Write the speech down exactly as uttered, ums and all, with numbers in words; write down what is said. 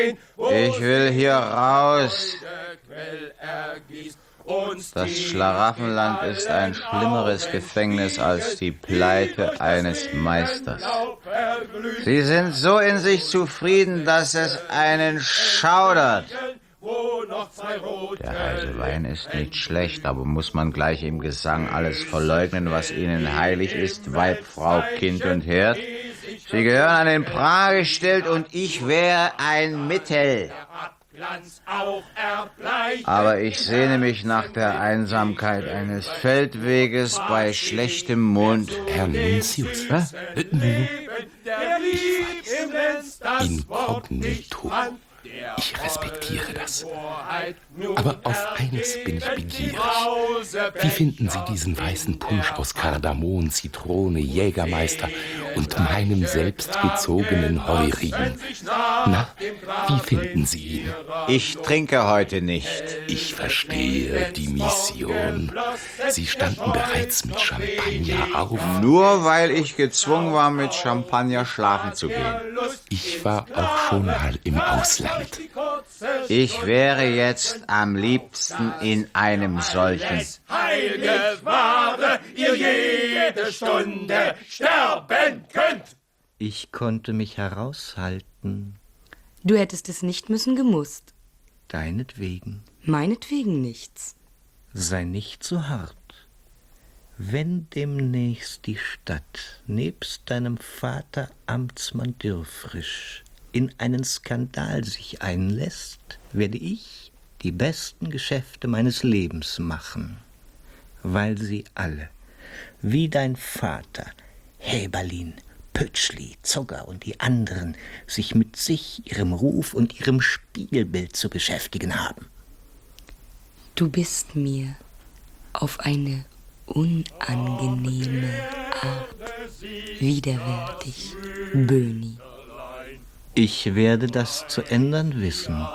Ich will hier raus. Das Schlaraffenland ist ein schlimmeres Gefängnis als die Pleite eines Meisters. Sie sind so in sich zufrieden, dass es einen schaudert. Der heiße Wein ist nicht schlecht, aber muss man gleich im Gesang alles verleugnen, was ihnen heilig ist, Weib, Frau, Kind und Herd? Sie gehören an den Pranger gestellt und ich wäre ein Mittel. Aber ich sehne mich nach der Einsamkeit eines Feldweges bei schlechtem Mond. Herr Nuntius, was? Ich weiß. Inkognito. Ich respektiere das. Aber auf eines bin ich begierig. Wie finden Sie diesen weißen Punsch aus Kardamom, Zitrone, Jägermeister und meinem selbstgezogenen Heurigen? Na, wie finden Sie ihn? Ich trinke heute nicht. Ich verstehe die Mission. Sie standen bereits mit Champagner auf. Nur weil ich gezwungen war, mit Champagner schlafen zu gehen. Ich war auch schon mal im Ausland. Ich wäre jetzt am liebsten in einem solchen. Heilig wahre, ihr jede Stunde sterben könnt. Ich konnte mich heraushalten. Du hättest es nicht müssen gemusst. Deinetwegen. Meinetwegen nichts. Sei nicht so hart. Wenn demnächst die Stadt nebst deinem Vater Amtsmann Dürrfrisch in einen Skandal sich einlässt, werde ich die besten Geschäfte meines Lebens machen, weil sie alle, wie dein Vater, Häberlin, Pütschli, Zogger und die anderen, sich mit sich, ihrem Ruf und ihrem Spiegelbild zu beschäftigen haben. Du bist mir auf eine unangenehme Art widerwärtig, Böhni. Ich werde das zu ändern wissen.